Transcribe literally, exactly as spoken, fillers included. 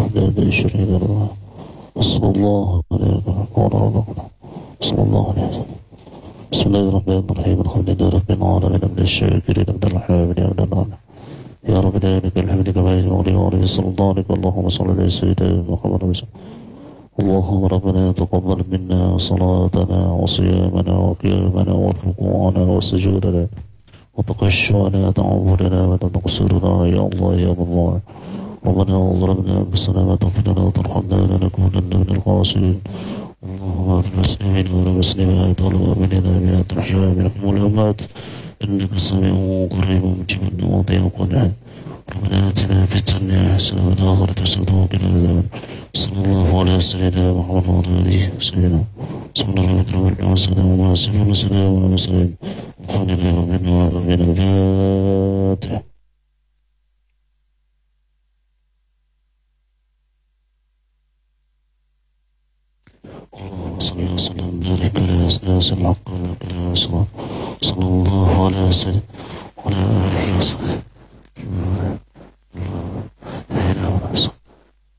وحده لا شريك له صلى الله عليه وسلم صلى الله عليه وسلم. بسم الله الرحمن الرحيم الحمد لله رب العالمين من الشاكرين من الحامدين من النعم يا رب ذلك الحمد كما يجب لي وعليه صلى الله عليه اللهم صل على سيدنا محمد وسلم. اللهم ربنا تقبل منا صلاتنا وصيامنا وقيامنا وركوعنا وسجودنا وتقشعنا تعبدنا وتنصرنا يا الله يا الله. ربنا ظلمنا أنفسنا وتغفر لنا وترحمنا لنكونن من الخاسرين. اللهم اغفر المسلمين والمسلمات والمؤمنين من الأحياء منهم والأموات إنك سميع قريب مجيب الدعوات يا قناع. ربنا آتنا في الدنيا حسنة وفي الآخرة حسنة وقنا عذاب النار. صلى الله على سيدنا محمد وعلى آله وسلم. صلى الله عليه وسلم وسلم وسلم وسلم الحمد لله رب العالمين. الفاتحة. اللهم صل وسلم وبارك على سيدنا الحق صلى الله على سيدنا وعلى آله وصحبه